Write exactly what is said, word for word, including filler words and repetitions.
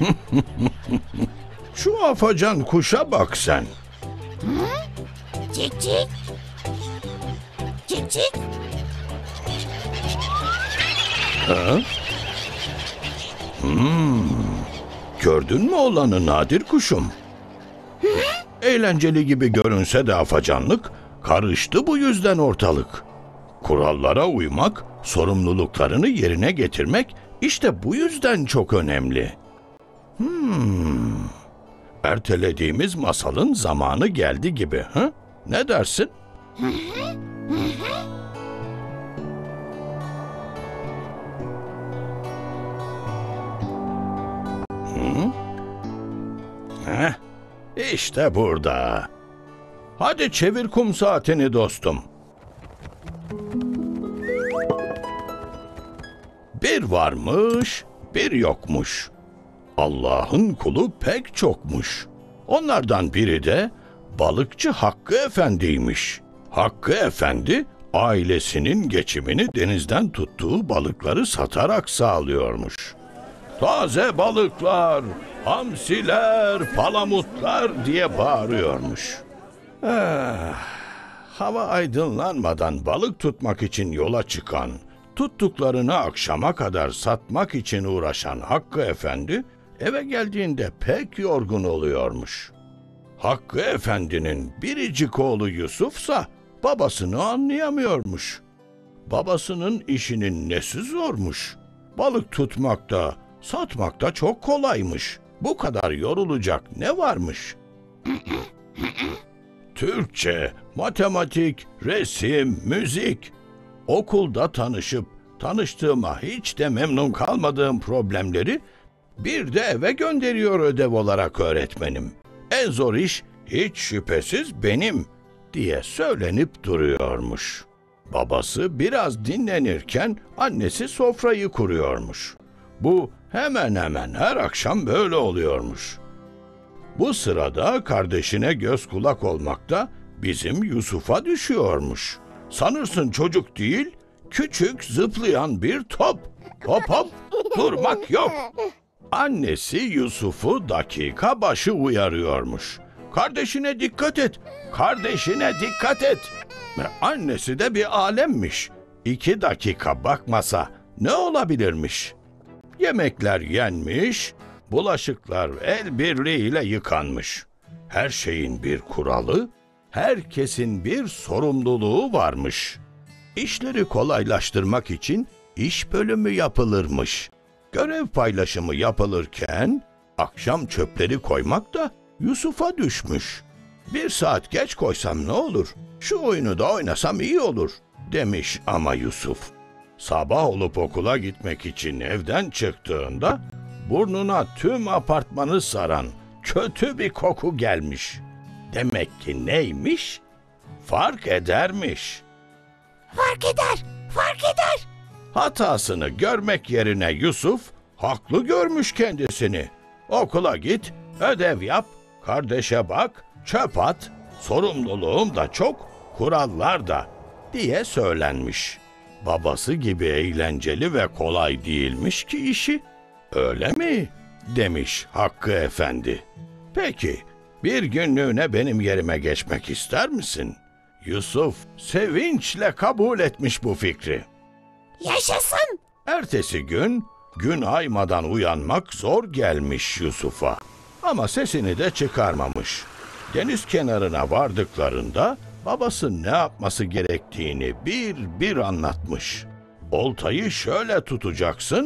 Şu afacan kuşa bak sen. Cik cik. Cik cik. Ha? Hmm. Gördün mü olanı nadir kuşum? Eğlenceli gibi görünse de afacanlık, karıştı bu yüzden ortalık. Kurallara uymak, sorumluluklarını yerine getirmek işte bu yüzden çok önemli. Hmm. Ertelediğimiz masalın zamanı geldi gibi, ha? Ne dersin? Hı? Heh, işte burada. Hadi çevir kum saatini dostum. Bir varmış, bir yokmuş. Allah'ın kulu pek çokmuş. Onlardan biri de balıkçı Hakkı Efendi'ymiş. Hakkı Efendi, ailesinin geçimini denizden tuttuğu balıkları satarak sağlıyormuş. Taze balıklar, hamsiler, palamutlar diye bağırıyormuş. Ah, hava aydınlanmadan balık tutmak için yola çıkan, tuttuklarını akşama kadar satmak için uğraşan Hakkı Efendi, eve geldiğinde pek yorgun oluyormuş. Hakkı Efendi'nin biricik oğlu Yusuf'sa babasını anlayamıyormuş. Babasının işinin nesi zormuş? Balık tutmakta, satmakta çok kolaymış. Bu kadar yorulacak ne varmış? Türkçe, matematik, resim, müzik. Okulda tanışıp tanıştığıma hiç de memnun kalmadığım problemleri bir de eve gönderiyor ödev olarak öğretmenim. En zor iş hiç şüphesiz benim diye söylenip duruyormuş. Babası biraz dinlenirken annesi sofrayı kuruyormuş. Bu hemen hemen her akşam böyle oluyormuş. Bu sırada kardeşine göz kulak olmakta bizim Yusuf'a düşüyormuş. Sanırsın çocuk değil, küçük zıplayan bir top. Hop hop, durmak yok. Annesi Yusuf'u dakika başı uyarıyormuş. Kardeşine dikkat et, kardeşine dikkat et. Ve annesi de bir alemmiş. İki dakika bakmasa ne olabilirmiş? Yemekler yenmiş, bulaşıklar el birliğiyle yıkanmış. Her şeyin bir kuralı, herkesin bir sorumluluğu varmış. İşleri kolaylaştırmak için iş bölümü yapılırmış. Görev paylaşımı yapılırken akşam çöpleri koymak da Yusuf'a düşmüş. Bir saat geç koysam ne olur? Şu oyunu da oynasam iyi olur demiş ama Yusuf. Sabah olup okula gitmek için evden çıktığında burnuna tüm apartmanı saran kötü bir koku gelmiş. Demek ki neymiş? Fark edermiş. Fark eder, fark eder. Hatasını görmek yerine Yusuf haklı görmüş kendisini. Okula git, ödev yap, kardeşe bak, çöp at, sorumluluğum da çok, kurallar da diye söylenmiş. Babası gibi eğlenceli ve kolay değilmiş ki işi. Öyle mi? Demiş Hakkı Efendi. Peki, bir günlüğüne benim yerime geçmek ister misin? Yusuf sevinçle kabul etmiş bu fikri. Yaşasın. Ertesi gün, gün aymadan uyanmak zor gelmiş Yusuf'a. Ama sesini de çıkarmamış. Deniz kenarına vardıklarında babası ne yapması gerektiğini bir bir anlatmış. Oltayı şöyle tutacaksın,